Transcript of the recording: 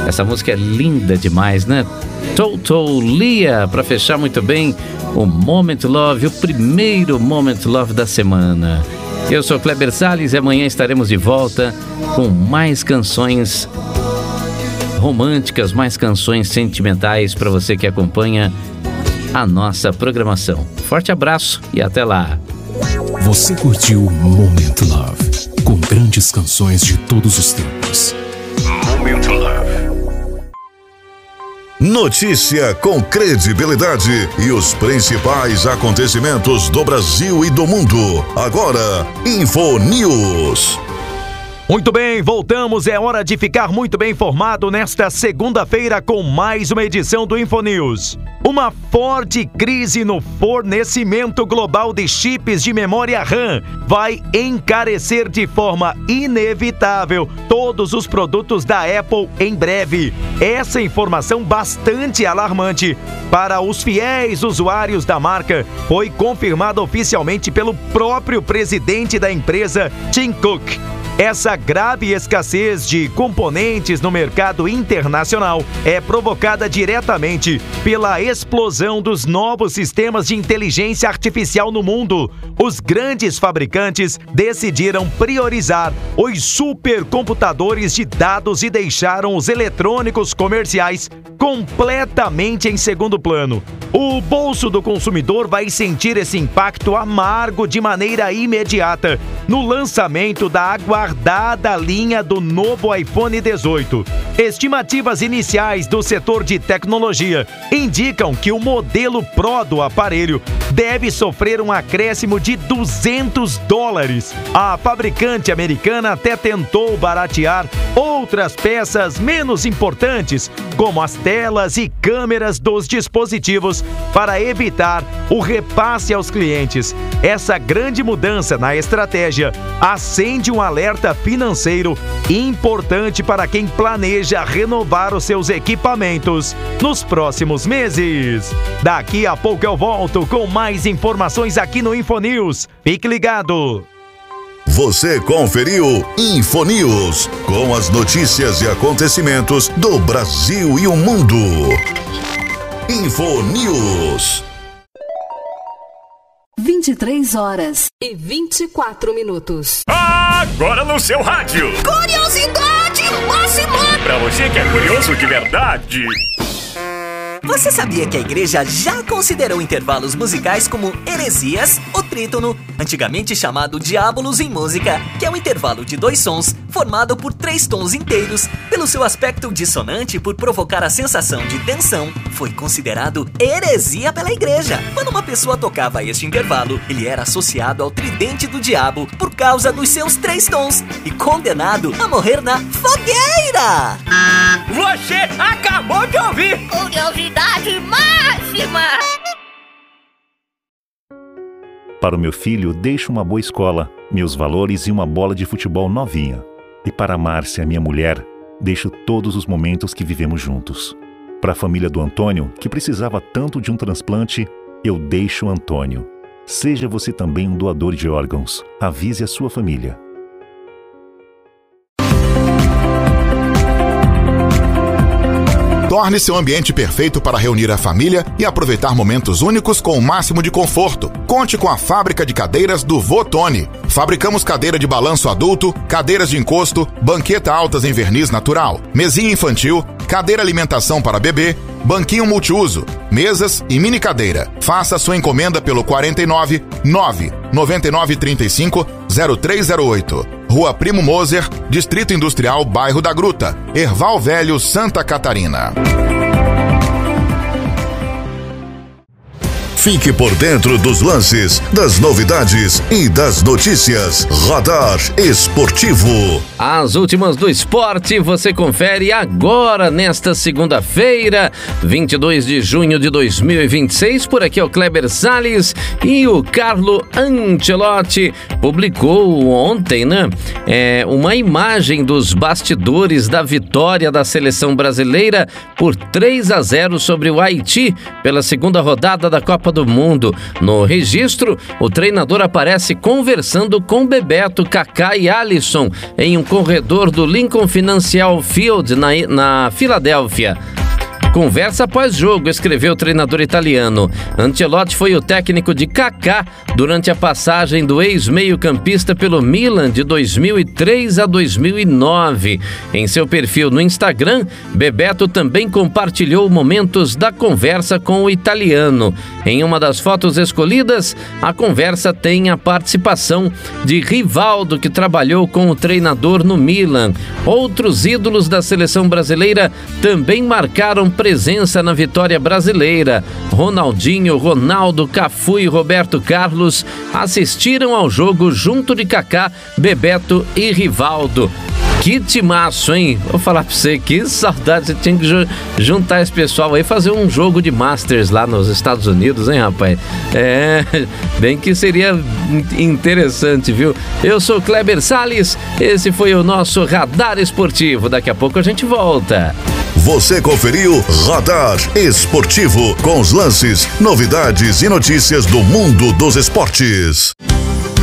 Essa música é linda demais, né? Total Lia, para fechar muito bem o Moment Love, o primeiro Moment Love da semana. Eu sou Kleber Salles e amanhã estaremos de volta com mais canções românticas, mais canções sentimentais para você que acompanha a nossa programação. Forte abraço e até lá. Você curtiu Moment Love, com grandes canções de todos os tempos. Moment Love. Notícia com credibilidade e os principais acontecimentos do Brasil e do mundo. Agora, Infonews. Muito bem, voltamos. É hora de ficar muito bem informado nesta segunda-feira com mais uma edição do Infonews. Uma forte crise no fornecimento global de chips de memória RAM vai encarecer de forma inevitável todos os produtos da Apple em breve. Essa informação bastante alarmante para os fiéis usuários da marca foi confirmada oficialmente pelo próprio presidente da empresa, Tim Cook. Essa grave escassez de componentes no mercado internacional é provocada diretamente pela explosão dos novos sistemas de inteligência artificial no mundo. Os grandes fabricantes decidiram priorizar os supercomputadores de dados e deixaram os eletrônicos comerciais completamente em segundo plano. O bolso do consumidor vai sentir esse impacto amargo de maneira imediata no lançamento da aguardada linha do novo iPhone 18. Estimativas iniciais do setor de tecnologia indicam que o modelo Pro do aparelho deve sofrer um acréscimo de $200. A fabricante americana até tentou baratear outras peças menos importantes, como as telas e câmeras dos dispositivos, para evitar o repasse aos clientes. Essa grande mudança na estratégia acende um alerta financeiro importante para quem planeja renovar os seus equipamentos nos próximos meses. Daqui a pouco eu volto com mais informações aqui no Infonews. Fique ligado! Você conferiu Infonews, com as notícias e acontecimentos do Brasil e o mundo. Infonews. 23h24. Agora no seu rádio. Curiosidade máxima. Pra você que é curioso de verdade. Você sabia que a igreja já considerou intervalos musicais como heresias ou trítono, antigamente chamado diabolos em música, que é um intervalo de 2 sons formado por 3 tons inteiros, pelo seu aspecto dissonante por provocar a sensação de tensão, foi considerado heresia pela igreja. Quando uma pessoa tocava este intervalo, ele era associado ao tridente do diabo por causa dos seus 3 tons e condenado a morrer na fogueira. Você acabou de ouvir Curiosidade máxima. Para o meu filho, deixo uma boa escola, meus valores e uma bola de futebol novinha. E para a Márcia, minha mulher, deixo todos os momentos que vivemos juntos. Para a família do Antônio, que precisava tanto de um transplante, eu deixo o Antônio. Seja você também um doador de órgãos. Avise a sua família. Torne seu ambiente perfeito para reunir a família e aproveitar momentos únicos com o máximo de conforto. Conte com a fábrica de cadeiras do Votone. Fabricamos cadeira de balanço adulto, cadeiras de encosto, banqueta altas em verniz natural, mesinha infantil, cadeira alimentação para bebê, banquinho multiuso, mesas e mini cadeira. Faça sua encomenda pelo 49 9 99 35 0308. Rua Primo Moser, Distrito Industrial, Bairro da Gruta, Erval Velho, Santa Catarina. Fique por dentro dos lances, das novidades e das notícias. Radar Esportivo. As últimas do esporte você confere agora nesta segunda-feira, 22 de junho de 2026. Por aqui é o Kleber Salles e o Carlo Ancelotti publicou ontem, uma imagem dos bastidores da vitória da seleção brasileira por 3-0 sobre o Haiti pela segunda rodada da Copa do Mundo. No registro, o treinador aparece conversando com Bebeto, Kaká e Alisson em um corredor do Lincoln Financial Field, na Filadélfia. Conversa após jogo, escreveu o treinador italiano. Ancelotti foi o técnico de Kaká durante a passagem do ex-meio-campista pelo Milan de 2003 a 2009. Em seu perfil no Instagram, Bebeto também compartilhou momentos da conversa com o italiano. Em uma das fotos escolhidas, a conversa tem a participação de Rivaldo, que trabalhou com o treinador no Milan. Outros ídolos da seleção brasileira também marcaram presença na vitória brasileira. Ronaldinho, Ronaldo, Cafu e Roberto Carlos assistiram ao jogo junto de Kaká, Bebeto e Rivaldo. Que timaço, hein? Vou falar pra você, que saudade. Você tinha que juntar esse pessoal aí, fazer um jogo de Masters lá nos Estados Unidos, hein, rapaz? Bem que seria interessante, viu? Eu sou Kleber Salles, esse foi o nosso Radar Esportivo. Daqui a pouco a gente volta. Você conferiu Radar Esportivo, com os lances, novidades e notícias do mundo dos esportes.